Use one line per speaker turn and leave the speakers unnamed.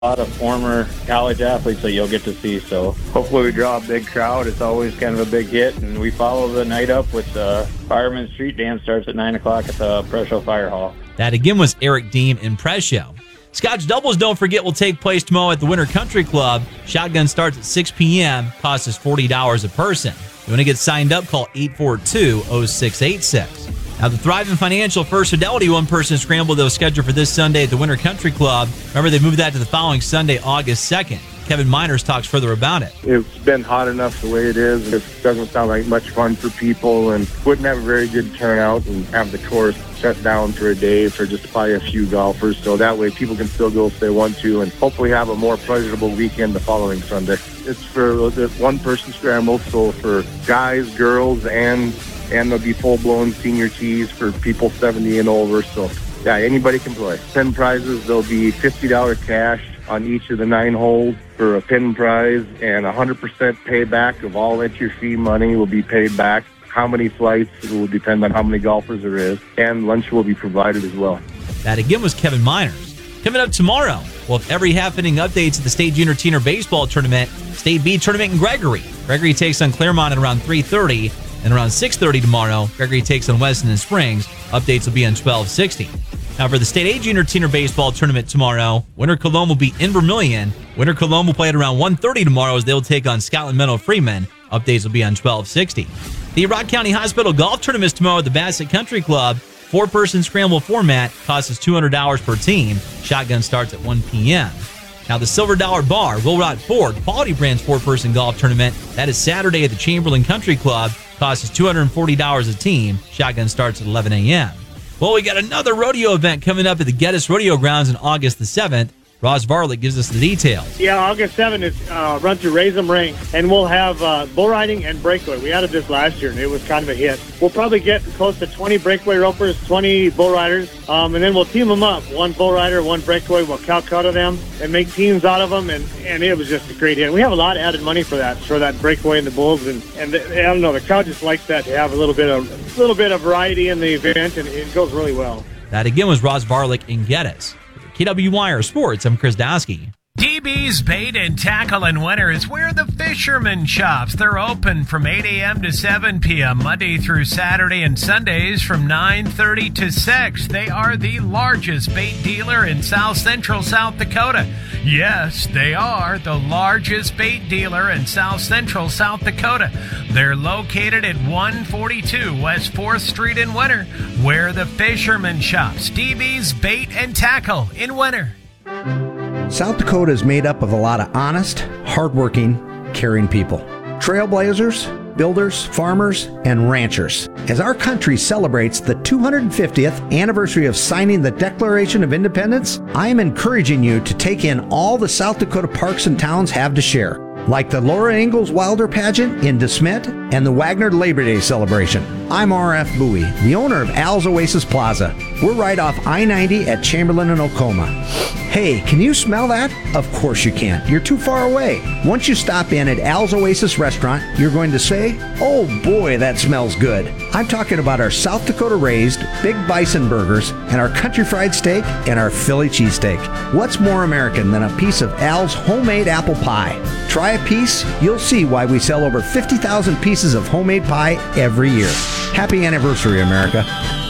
A lot of former college athletes that you'll get to see. So hopefully we draw a big crowd. It's always kind of a big hit. And we follow the night up with the Fireman's Street Dance. Starts at 9 o'clock at the Presho Fire Hall.
That again was Eric Deem in Presho. Scotch Doubles, don't forget, will take place tomorrow at the Winter Country Club. Shotgun starts at 6 p.m. Cost is $40 a person. If you want to get signed up, call 842-0686. Now, the Thriving Financial First Fidelity one-person scramble, they'll schedule for this Sunday at the Winter Country Club. Remember, they moved that to the following Sunday, August 2nd. Kevin Miners talks further about it.
It's been hot enough the way it is. It doesn't sound like much fun for people and wouldn't have a very good turnout and have the course shut down for a day for just probably a few golfers. So that way people can still go if they want to and hopefully have a more pleasurable weekend the following Sunday. It's for this one-person scramble, so for guys, girls, and there'll be full-blown senior tees for people 70 and over. So, yeah, anybody can play. Pin prizes, there'll be $50 cash on each of the 9 holes for a pin prize, and 100% payback of all entry fee money will be paid back. How many flights, it will depend on how many golfers there is, and lunch will be provided as well.
That again was Kevin Miners. Coming up tomorrow, we'll have every half-inning updates at the State Junior Teener Baseball Tournament, State B Tournament in Gregory. Gregory takes on Claremont at around 3:30, and around 6:30 tomorrow, Gregory takes on Weston and Springs. Updates will be on 1260. Now, for the State A Junior Teener Baseball Tournament tomorrow, Winter Cologne will be in Vermilion. Winter Cologne will play at around 1:30 tomorrow as they'll take on Scotland Meadow Freeman. Updates will be on 1260. The Rock County Hospital Golf Tournament is tomorrow at the Bassett Country Club. 4-person scramble format, costs us $200 per team. Shotgun starts at 1 p.m. Now, the Silver Dollar Bar, Will Rot Ford, Quality Brands 4-person golf tournament, that is Saturday at the Chamberlain Country Club. Costs us $240 a team. Shotgun starts at 11 a.m. Well, we got another rodeo event coming up at the Geddes Rodeo Grounds on August the 7th. Ross Varlick gives us the details.
Yeah, August 7th is run through Raise 'em Ring, and we'll have bull riding and breakaway. We added this last year, and it was kind of a hit. We'll probably get close to 20 breakaway ropers, 20 bull riders, and then we'll team them up. One bull rider, one breakaway. We'll Calcutta them and make teams out of them, and it was just a great hit. We have a lot of added money for that breakaway and the bulls, and I don't know, the crowd just likes that to have a little bit of variety in the event, and it goes really well.
That again was Ross Varlick in Geddes. KWYR Sports, I'm Chris Dosky.
DB's Bait and Tackle in Winter is where the fisherman shops. They're open from 8 a.m. to 7 p.m. Monday through Saturday and Sundays from 9:30 to 6. They are the largest bait dealer in South Central South Dakota. Yes, they are the largest bait dealer in South Central South Dakota. They're located at 142 West 4th Street in Winter, where the fisherman shops. DB's Bait and Tackle in Winter.
South Dakota is made up of a lot of honest, hardworking, caring people. Trailblazers, builders, farmers, and ranchers. As our country celebrates the 250th anniversary of signing the Declaration of Independence, I am encouraging you to take in all the South Dakota parks and towns have to share, like the Laura Ingalls Wilder pageant in DeSmet and the Wagner Labor Day celebration. I'm R.F. Bowie, the owner of Al's Oasis Plaza. We're right off I-90 at Chamberlain and Oklahoma. Hey, can you smell that? Of course you can't. You're too far away. Once you stop in at Al's Oasis Restaurant, you're going to say, oh boy, that smells good. I'm talking about our South Dakota raised Big Bison burgers and our country fried steak and our Philly cheesesteak. What's more American than a piece of Al's homemade apple pie? Try a piece, you'll see why we sell over 50,000 pieces of homemade pie every year. Happy anniversary, America.